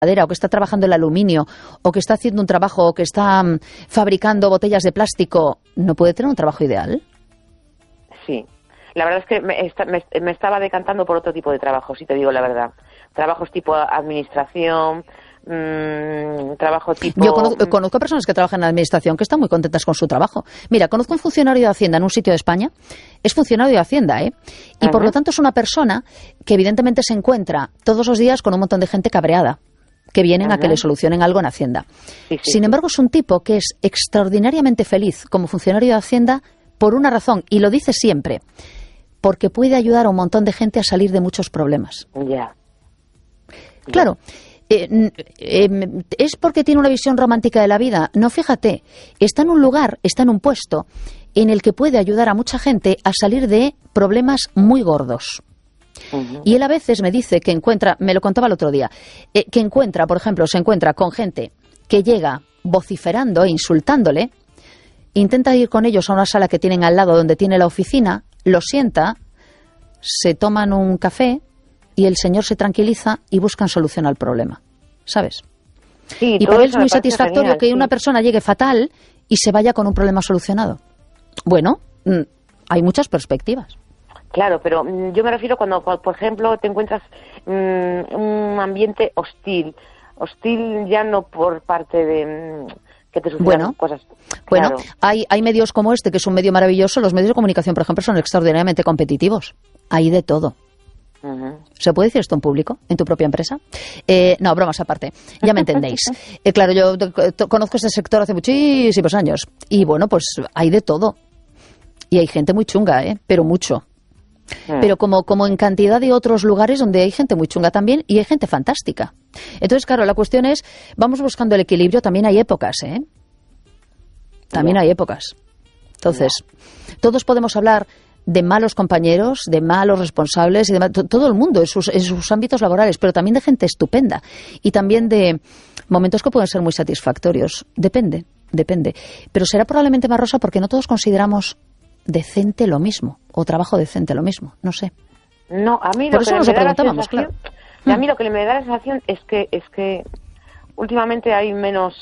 o que está trabajando el aluminio, o que está haciendo un trabajo, o que está fabricando botellas de plástico, ¿no puede tener un trabajo ideal? Sí. La verdad es que me estaba decantando por otro tipo de trabajo, si te digo la verdad. Trabajos tipo administración, trabajo tipo... Yo conozco personas que trabajan en la administración que están muy contentas con su trabajo. Mira, conozco un funcionario de Hacienda en un sitio de España, es funcionario de Hacienda, y por lo tanto es una persona que evidentemente se encuentra todos los días con un montón de gente cabreada, que vienen a que le solucionen algo en Hacienda. Sin embargo, es un tipo que es extraordinariamente feliz como funcionario de Hacienda por una razón, y lo dice siempre, porque puede ayudar a un montón de gente a salir de muchos problemas. Claro, ¿es porque tiene una visión romántica de la vida? No, fíjate, está en un lugar, está en un puesto en el que puede ayudar a mucha gente a salir de problemas muy gordos. Y él a veces me dice que encuentra, me lo contaba el otro día, que encuentra, por ejemplo, se encuentra con gente que llega vociferando e insultándole, intenta ir con ellos a una sala que tienen al lado donde tiene la oficina, lo sienta, se toman un café y el señor se tranquiliza y buscan solución al problema, ¿sabes? Sí, y para él es muy satisfactorio que una persona llegue fatal y se vaya con un problema solucionado. Bueno, hay muchas perspectivas. Claro, pero yo me refiero cuando, por ejemplo, te encuentras un ambiente hostil ya no por parte de que te sucedan cosas. Bueno, hay medios como este, que es un medio maravilloso. Los medios de comunicación, por ejemplo, son extraordinariamente competitivos. Hay de todo. ¿Se puede decir esto en público? ¿En tu propia empresa? No, bromas aparte. Ya me entendéis. Claro, yo conozco este sector hace muchísimos años. Y bueno, pues hay de todo. Y hay gente muy chunga, pero mucho. Pero como en cantidad de otros lugares donde hay gente muy chunga también y hay gente fantástica. Entonces, claro, la cuestión es, vamos buscando el equilibrio. También hay épocas, También hay épocas. Entonces, todos podemos hablar de malos compañeros, de malos responsables, y de todo el mundo en sus ámbitos laborales, pero también de gente estupenda y también de momentos que pueden ser muy satisfactorios. Depende. Pero será probablemente más rosa porque no todos consideramos decente lo mismo, o trabajo decente lo mismo, no sé. No, a mí por eso nos lo preguntábamos, claro. A mí lo que me da la sensación es que últimamente hay menos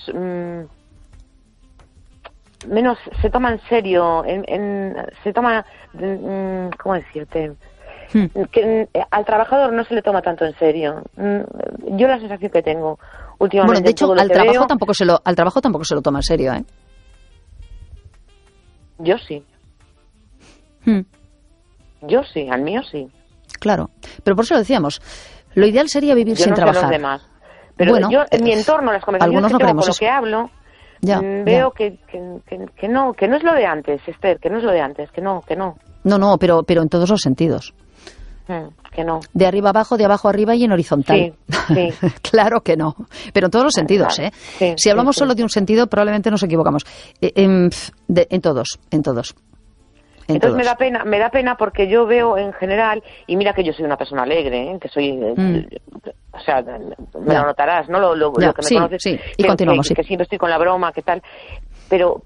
se toma en serio, se toma, ¿cómo decirte? Que al trabajador no se le toma tanto en serio. Yo la sensación que tengo últimamente. Bueno, de hecho, al trabajo tampoco se lo toma en serio, Yo sí. Yo sí, al mío sí. Claro, pero por eso lo decíamos. Lo ideal sería vivir sin trabajar. Los demás. Pero bueno, yo en mi entorno, las conversaciones que tengo con lo que hablo, veo que no es lo de antes, Esther, que no es lo de antes, que no. No, pero en todos los sentidos. Que no. De arriba abajo, de abajo arriba y en horizontal. Sí. Claro que no, pero en todos los sentidos, claro. Si hablamos solo de un sentido, probablemente nos equivocamos. En todos. Entonces me da pena porque yo veo en general, y mira que yo soy una persona alegre, que soy, o sea, me lo notarás, ¿no? Lo que me conoces, y continuamos, que siempre estoy con la broma, que tal, pero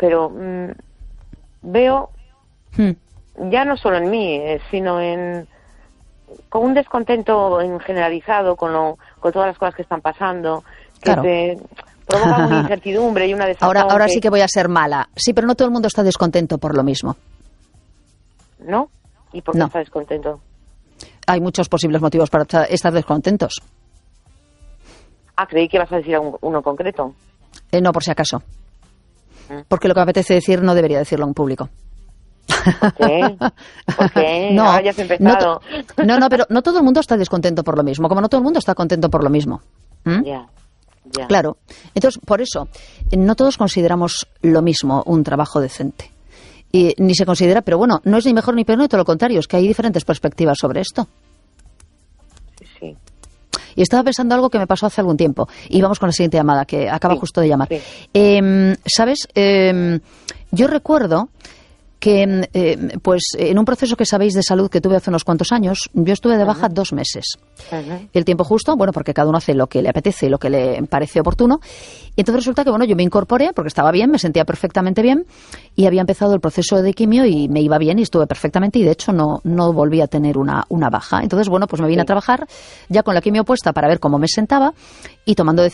veo, ya no solo en mí, sino con un descontento generalizado con todas las cosas que están pasando, que te provoca una incertidumbre y una desazón. Ahora sí que voy a ser mala. Sí, pero no todo el mundo está descontento por lo mismo. ¿No? ¿Y por qué está descontento? Hay muchos posibles motivos para estar descontentos. Creí que ibas a decir uno concreto. No, por si acaso. Porque lo que me apetece decir no debería decirlo en público. ¿Por qué? ¿Por qué? No, ahora ya has empezado. No, pero no todo el mundo está descontento por lo mismo, como no todo el mundo está contento por lo mismo. Ya. Claro. Entonces, por eso, no todos consideramos lo mismo un trabajo decente. Y ni se considera, pero bueno, no es ni mejor ni peor, ni todo lo contrario, es que hay diferentes perspectivas sobre esto. Sí. Y estaba pensando algo que me pasó hace algún tiempo. Y vamos con la siguiente llamada, que acaba justo de llamar. Sí. ¿Sabes? Yo recuerdo que pues en un proceso que sabéis de salud que tuve hace unos cuantos años, yo estuve de baja 2 meses. El tiempo justo, bueno, porque cada uno hace lo que le apetece y lo que le parece oportuno. Y entonces resulta que, bueno, yo me incorporé porque estaba bien, me sentía perfectamente bien y había empezado el proceso de quimio y me iba bien y estuve perfectamente y de hecho no volví a tener una baja. Entonces, bueno, pues me vine a trabajar ya con la quimio puesta para ver cómo me sentaba y tomando